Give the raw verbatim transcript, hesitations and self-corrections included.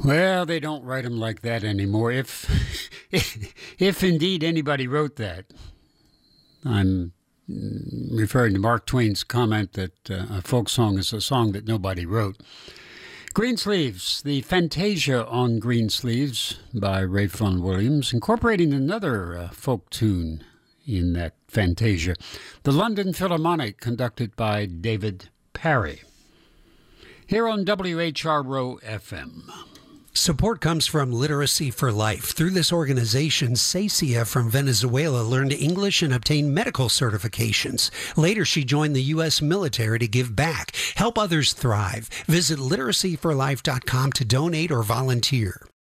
Well, they don't write them like that anymore. If, if, if indeed anybody wrote that. I'm referring to Mark Twain's comment that uh, a folk song is a song that nobody wrote. Greensleeves, the Fantasia on Greensleeves by Ray Vaughan Williams, incorporating another uh, folk tune in that Fantasia. The London Philharmonic, conducted by David Parry. Here on W H R O F M. Support comes from Literacy for Life. Through this organization, Cecia from Venezuela learned English and obtained medical certifications. Later, she joined the U S military to give back. Help others thrive. Visit literacy for life dot com to donate or volunteer.